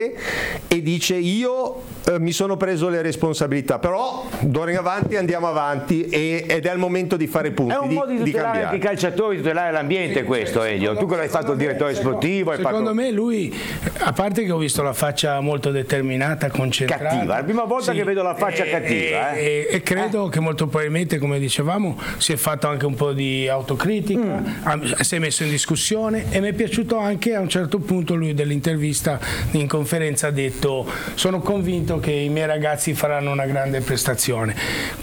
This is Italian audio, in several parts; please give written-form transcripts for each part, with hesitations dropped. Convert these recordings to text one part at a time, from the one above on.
e dice io mi sono preso le responsabilità, però d'ora in avanti andiamo avanti ed è il momento di fare punti. È un modo di tutelare anche i calciatori, tutelare l'ambiente, questo Elio. Tu che l'hai fatto il direttore sportivo, secondo me lui, a parte che ho visto la faccia molto determinata, concentrata, cattiva, è la prima volta che vedo la faccia cattiva, e credo che molto probabilmente, come dicevamo, si è fatto anche un po' di autocritica, si è messo in discussione, e mi è piaciuto anche a un certo punto lui dell'intervista in conferenza ha detto: sono convinto che i miei ragazzi faranno una grande prestazione.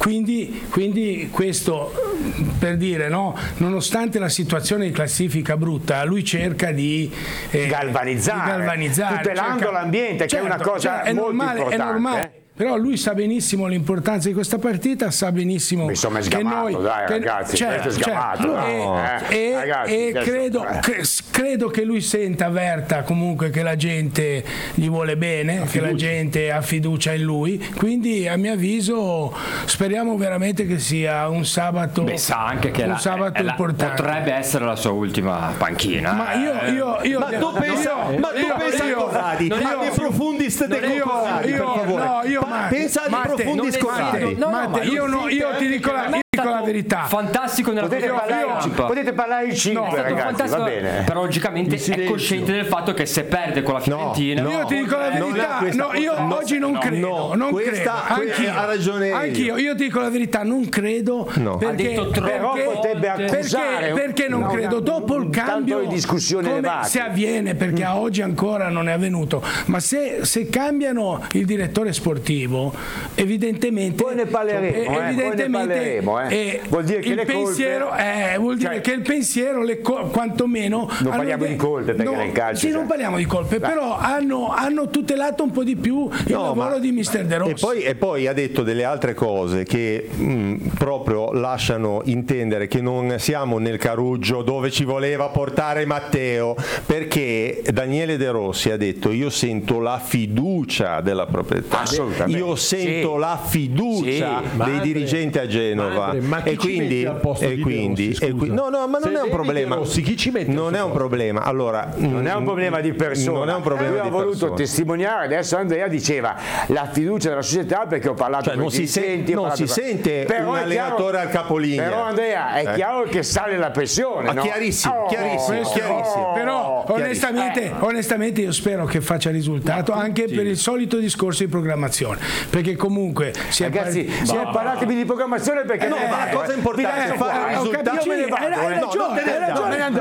Quindi questo per dire, no, nonostante la situazione di classifica brutta, lui cerca di galvanizzare, tutelando l'ambiente, che è una cosa molto importante. È normale. Però lui sa benissimo l'importanza di questa partita, sa benissimo insomma, è sgamato, che noi, dai ragazzi, questo è sgamato, e credo che lui senta, avverta comunque che la gente gli vuole bene, che la gente ha fiducia in lui, quindi a mio avviso speriamo veramente che sia un sabato. Beh, sa anche che importante. Potrebbe essere la sua ultima panchina. Ma tu pensa a Corradi, ma De Profundis de Corradi, per favore. Pensa di Profundis Corradi. Io ti dico la verità. Fantastico nella potete parlare in 5 ragazzi, va bene. Però logicamente è cosciente del fatto che se perde con la Fiorentina. Io ti dico la verità. Oggi non credo. Ha ragione. Anch'io. Io ti dico la verità, non credo. Ha detto troppo. Potrebbe accusare. Perché non credo? Dopo il cambio, se avviene, perché a oggi ancora non è avvenuto, ma se cambiano il direttore sportivo, evidentemente poi ne parleremo. Vuol dire che il pensiero che il pensiero quantomeno non parliamo di colpe, perché nel calcio non parliamo di colpe, però hanno tutelato un po' di più il lavoro di Mister De Rossi, e poi ha detto delle altre cose che proprio lasciano intendere che non siamo nel caruggio dove ci voleva portare Matteo, perché Daniele De Rossi ha detto: io sento la fiducia della proprietà, io sento la fiducia dei dirigenti a Genova, e quindi no, ma non è un problema. Non è un problema. Allora, non è un problema di persona. Non è un problema lui ha voluto testimoniare. Adesso Andrea diceva la fiducia della società, perché ho parlato con i dirigenti. Non si sente un allenatore al capolinea. Però Andrea, è chiaro che sale la pressione, no? Chiarissimo. Però onestamente io spero che faccia risultato, anche per il solito discorso di programmazione, perché comunque ragazzi, parlatevi di programmazione, perché ma la cosa importante è fare il risultato. Io me ne vado,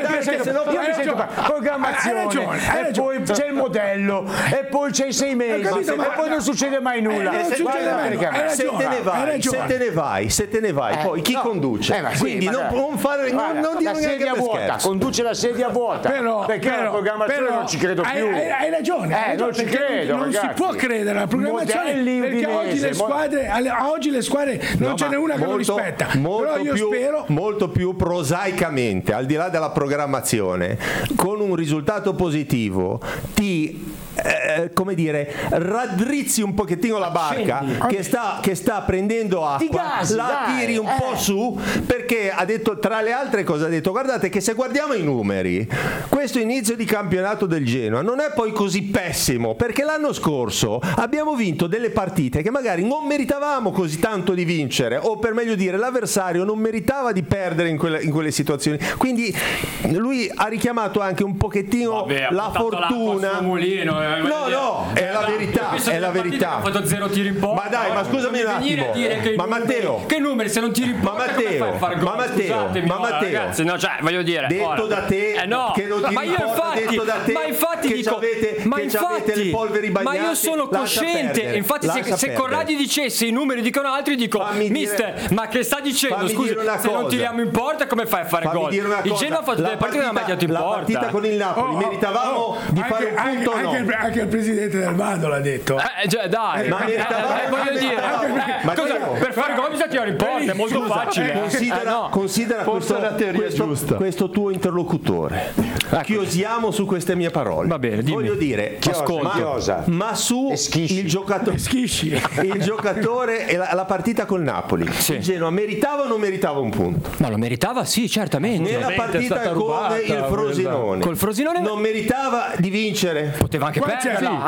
programmazione, e poi c'è il modello, e poi c'è i 6 mesi, e poi non succede mai nulla. Se te ne vai, poi chi conduce? Quindi non dire sedia vuota, conduce la sedia vuota, perché la programmazione non ci credo più. Hai ragione, non ci credo, non si può credere alla programmazione, perché oggi le squadre non ce n'è una che lo rispetta. Però io spero molto più prosaicamente, al di là della programmazione, con un risultato positivo ti come dire, raddrizzi un pochettino la barca che sta prendendo acqua, tiri un po' su, perché ha detto, tra le altre cose, ha detto: guardate che se guardiamo i numeri, questo inizio di campionato del Genoa non è poi così pessimo, perché l'anno scorso abbiamo vinto delle partite che magari non meritavamo così tanto di vincere, o per meglio dire l'avversario non meritava di perdere in quelle situazioni. Quindi lui ha richiamato anche un pochettino la fortuna. No, è la verità, Ha fatto 0 tiri in porta. Ma dai, ma scusami un attimo. Ma Matteo, che numeri se non tiri in porta? Ma Matteo, ragazzi, no, cioè, voglio dire, detto da te che non tiri in porta, detto da te che avete le polveri bagnate. Ma io sono cosciente, infatti se Corradi dicesse i numeri dicono altri, dico: mister, ma che sta dicendo? Scusi, se non tiriamo in porta come fai a fare gol? Il Genoa ha fatto delle partite che non ha mai tirato in porta. La partita con il Napoli meritavamo di fare un punto o no? Anche il presidente del Bando l'ha detto. Dai, voglio dire, per fare gol bisogna tirare in porta, è molto facile. Considera questo tuo interlocutore. Chiosiamo su queste mie parole. Va bene, dimmi. Voglio dire, ma su il giocatore e la partita col Napoli, il Genoa meritava o non meritava un punto? Ma lo meritava, sì, certamente. Nella partita con il Frosinone, col Frosinone non meritava di vincere. Poteva anche perderla.